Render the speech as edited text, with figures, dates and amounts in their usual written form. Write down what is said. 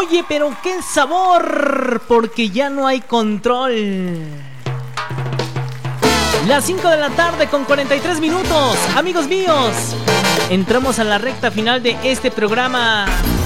Oye, pero qué sabor, porque ya no hay control. Las 5 de la tarde con 43 minutos. Amigos míos, entramos a la recta final de este programa.